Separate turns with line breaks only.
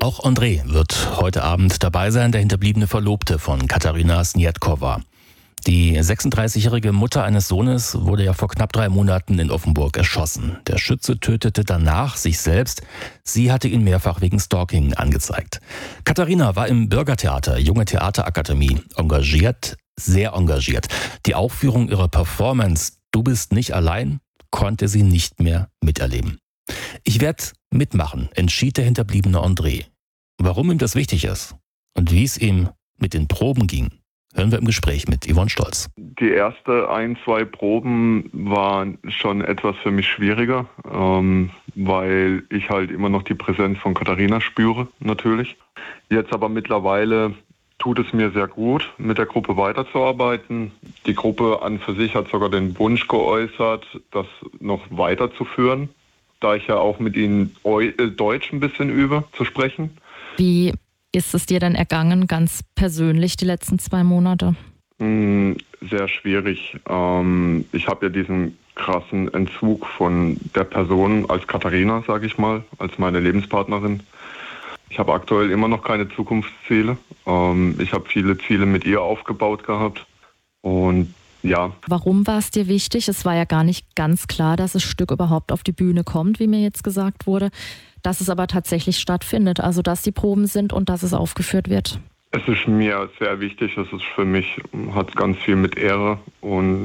Auch André wird heute Abend dabei sein, der hinterbliebene Verlobte von Katarina Sniadkova. Die 36-jährige Mutter eines Sohnes wurde ja vor knapp 3 Monaten in Offenburg erschossen. Der Schütze tötete danach sich selbst. Sie hatte ihn mehrfach wegen Stalking angezeigt. Katharina war im Bürgertheater, Junge Theaterakademie, engagiert, sehr engagiert. Die Aufführung ihrer Performance "Du bist nicht allein" konnte sie nicht mehr miterleben. Ich werde mitmachen, entschied der hinterbliebene André. Warum ihm das wichtig ist und wie es ihm mit den Proben ging, hören wir im Gespräch mit Yvonne Stolz.
Die ersten 1-2 Proben waren schon etwas für mich schwieriger, weil ich halt immer noch die Präsenz von Katharina spüre, natürlich. Jetzt aber mittlerweile tut es mir sehr gut, mit der Gruppe weiterzuarbeiten. Die Gruppe an für sich hat sogar den Wunsch geäußert, das noch weiterzuführen, da ich ja auch mit ihnen Deutsch ein bisschen übe, zu sprechen.
Wie ist es dir denn ergangen, ganz persönlich, die letzten 2 Monate?
Sehr schwierig. Ich habe ja diesen krassen Entzug von der Person als Katharina, sage ich mal, als meine Lebenspartnerin. Ich habe aktuell immer noch keine Zukunftsziele. Ich habe viele Ziele mit ihr aufgebaut gehabt. Und ja.
Warum war es dir wichtig? Es war ja gar nicht ganz klar, dass das Stück überhaupt auf die Bühne kommt, wie mir jetzt gesagt wurde. Dass es aber tatsächlich stattfindet, also dass die Proben sind und dass es aufgeführt wird.
Es ist mir sehr wichtig, es ist für mich, hat ganz viel mit Ehre und